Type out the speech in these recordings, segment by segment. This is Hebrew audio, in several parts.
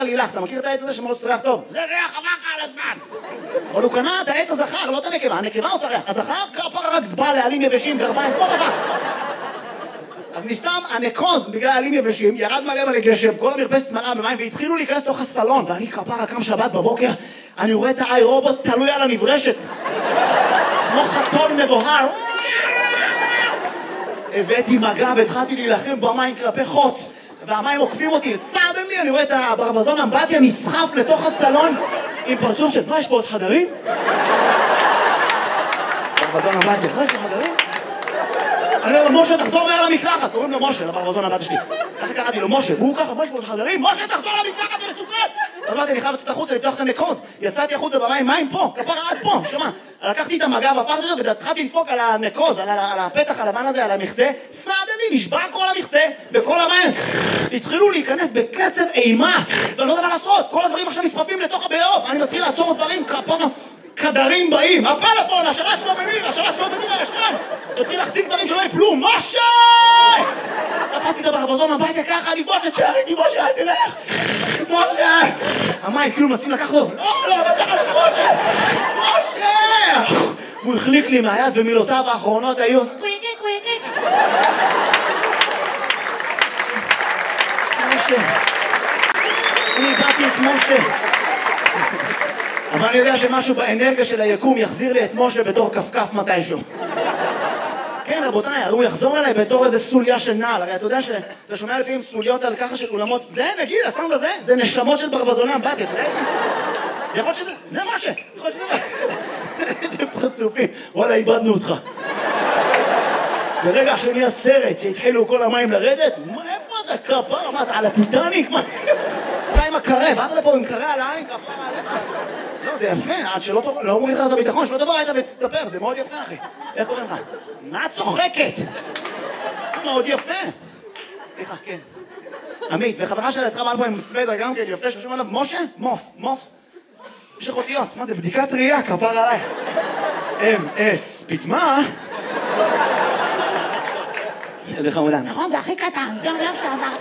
לילך, אתה מכיר את העץ הזה שמאוד ריח טוב? זה ריח עבר לך על הזמן! אבל הוא קנה את העץ הזכר, לא את הנקבה, הנקבה עושה ריח. הזכר כפרה רק זבל לעלים יבשים, גרביים, כל דבר. אז נסתם הנקוז בגלל העלים יבשים, ירד מלא גשם, כל המרפסת מלאה במים, והתחילו להיכנס לתוך הסלון, ואני כפרה קם שבת בבוקר, אני רואה את האי רובוט תלוי על הנברשת. כמו חתול מבוהר. הבאתי מגע והתחלתי להילחם במים כלפי חוץ, והמים עוקפים אותי, סתם לי, אני רואה את הברווזון אמבטיה נסחף לתוך הסלון עם פרצוף של, מה יש פה עוד חדרים? ברווזון אמבטיה, מה יש פה חדרים? אני אומר לו, משה, תחזור מעל המקלחת. קוראים לו משה, לברווזון הבת שלי. ככה קראתי לו, משה, והוא ככה, מה יש פה עוד חדרים? משה, תחזור למקלחת, זה מסוכן! אז אמרתי, אני חייב לצאת החוצה, לפתוח את הנקוז. יצאתי החוצה במים, מים פה, כפרה עד פה, שמע. לקחתי את המגע והפכתי אותו והתחלתי לדפוק על הנקוז, על הפתח הלבן הזה, על המכסה. סעד לי, נשבר כל המכסה, וכל המים התחילו להיכנס בקצב אימה. ואני לא יודע מה לעשות, כל הדברים עכשיו נשרפים לתוך הבאוב. אני מתחיל לעצור דברים, כפרה, כדרים באים, הפלאפון, השלט שלו במיר, הישן. תתחיל להחזיק דברים שלא יפלו, משה! תפסתי את הברווזון הביתה ככה, אני משה, תשאר איתי, משה, אל תלך! משה! המים כאילו מנסים לקחת לו, לא, וקרה לך, משה! הוא החליק לי מהיד ומילותיו האחרונות היו קוויקיק. משה. אני באתי את משה. אבל אני יודע שמשהו באנרגיה של היקום יחזיר לי את משה בתור כפכף מתישהו. כן, רבותיי, הוא יחזור אליי בתור איזה סוליה של נעל. הרי אתה יודע שאתה שומע לפעמים סוליות על ככה של אולמות. זה, נגיד, הסאונד הזה, זה נשמות של ברווזוני אמבטיה. אתה יודע את זה? זה יכול שזה, זה משה. יכול שזה זה פרצופים. וואלה, איבדנו אותך. ברגע שנהיה סרט שהתחילו כל המים לרדת, איפה אתה כפר? אמרת, על הטיטניק? אתה עם הקרה, באת לפה עם קרה על העין, כפר עליך. לא, זה יפה, עד שלא אומרים לך את הביטחון, שלא תבוא היית ותסתפר, זה מאוד יפה, אחי. איך קוראים לך? מה את צוחקת? זה מאוד יפה. סליחה, כן. עמית, וחברה שלה התחברה פה עם סוודר גם כן, יפה, ששום עליו, משה? מופס. יש לך אותיות, מה זה? בדיקת ראייה, כפר עלייך. M.S. פתמה? איזה חמודה. נכון, זה הכי קטן, זה אומר שעברת.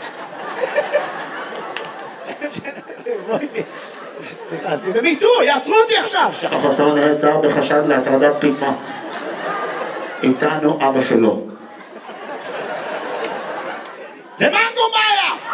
סליחה, זה מיטו, יעצרו אותי עכשיו! החסר נעצר בחשד להטרדת פתמה. איתנו אבא שלו. זה מנגו מאיה!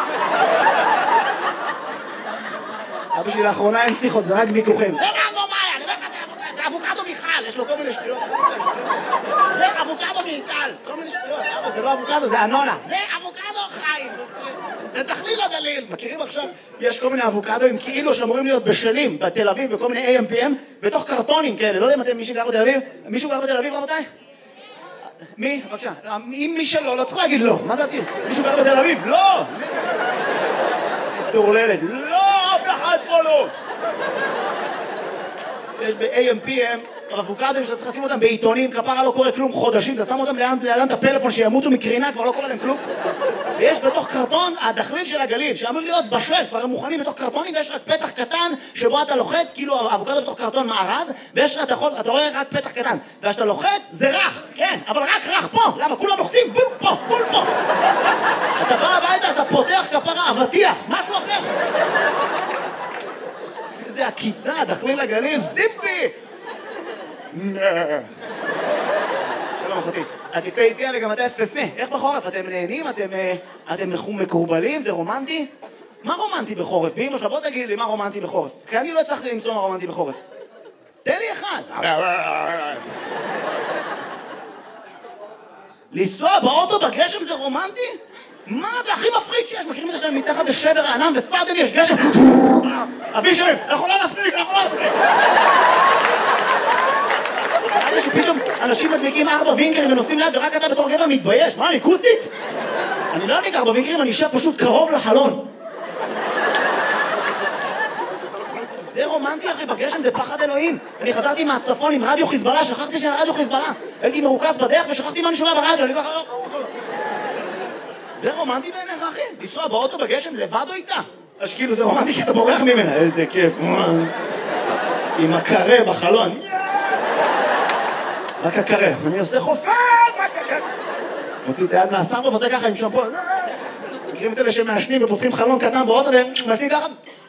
אבא שלי לאחרונה אין שיחות, זה רק ויכוחים. זה מנגו מאיה! אני אומר לך, זה אבוקדו מיכל, יש לו כל מיני שטויות. זה אבוקדו מאיטל, כל מיני שטויות. אבא, זה לא אבוקדו, זה אנונה. זה אבוקדו חיים. זה תכליל הגליל. מכירים עכשיו? יש כל מיני אבוקדוים כאילו שאמורים להיות בשלים בתל אביב, בכל מיני AMPM, בתוך קרטונים כאלה. לא יודע אם אתם מישהו גר בתל אביב? מישהו גר בתל אביב, רבותיי? מי? בבקשה. אם מי שלא, לא צריך להגיד לא. מה זה עתיד? מישהו גר בתל אביב? לא! תורללת. לא! אף אחד פה לא! יש ב-AMPM אבוקדוים שאתה צריך לשים אותם בעיתונים, כפרה לא קורה כלום חודשים, אתה שם אותם לידם את הפלאפון שימותו מקרינה, כבר לא קורה להם כלום. ויש בתוך קרטון הדחליל של הגליל, שאמור להיות בשל, כבר הם מוכנים בתוך קרטונים, ויש רק פתח קטן שבו אתה לוחץ, כאילו אבוקדו בתוך קרטון מארז, ויש אתה רואה רק פתח קטן. וכשאתה לוחץ, זה רך, כן, אבל רק רך פה. למה? כולם לוחצים, בול פה, בול פה. אתה בא הביתה, אתה פותח כפרה אבטיח, משהו אחר. איזה עקיצה, דחליל הגליל, זיפי! שלום אחותי, את יפה איתי וגם אתה יפה. איך בחורף? אתם נהנים? אתם מקורבלים? זה רומנטי? מה רומנטי בחורף? באמא שלה, בוא תגיד לי מה רומנטי בחורף, כי אני לא הצלחתי למצוא מה רומנטי בחורף. תן לי אחד. לנסוע באוטו בגשם זה רומנטי? מה זה הכי מפחיד שיש? מכירים את זה שלהם מתחת לשבר הענן וסעדני יש גשם? אבישרים, אנחנו לא נספיק! אני שפתאום אנשים מדליקים 4 וינקרים ונוסעים ליד ורק אתה בתור גבר מתבייש. מה, אני כוסית? אני לא אדליק 4 וינקרים, אני אשב פשוט קרוב לחלון. זה רומנטי אחי, בגשם זה פחד אלוהים. אני חזרתי מהצפון עם רדיו חיזבאללה, שכחתי שאני רדיו חיזבאללה. הייתי מרוכז בדרך ושכחתי מה אני שומע ברדיו, אני ככה... זה רומנטי בעיניך אחי? לנסוע באוטו בגשם לבד או איתה? אז כאילו זה רומנטי כי אתה בורח ממנה. איזה כיף, עם הקרה בחלון. רק הקרה, אני עושה חופף, רק הקרה. מוציא את היד מהסרוף, עושה ככה עם שמפו. מכירים את אלה שמעשנים ופותחים חלון קטן באוטו ומשנים ככה?